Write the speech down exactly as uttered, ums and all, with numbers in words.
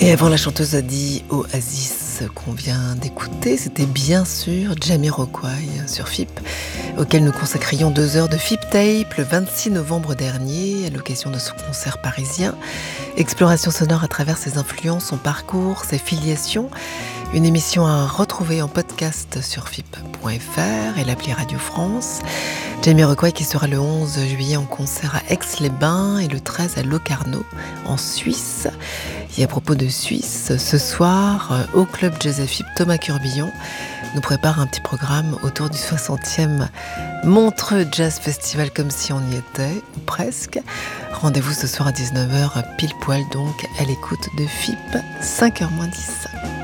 Et avant la chanteuse Adi Oasis qu'on vient d'écouter, c'était bien sûr Jamiroquai sur F I P, auquel nous consacrions deux heures de F I P Tape le vingt-six novembre dernier à l'occasion de son concert parisien. Exploration sonore à travers ses influences, son parcours, ses filiations. Une émission à retrouver en podcast sur F I P point F R et l'appli Radio France. Jamiroquai qui sera le onze juillet en concert à Aix-les-Bains et le treize à Locarno en Suisse. Et à propos de Suisse, ce soir, au Club Jazz F I P, Thomas Curbillon nous prépare un petit programme autour du soixantième Montreux Jazz Festival, comme si on y était, ou presque. Rendez-vous ce soir à dix-neuf heures, pile poil donc, à l'écoute de F I P, cinq heures moins dix.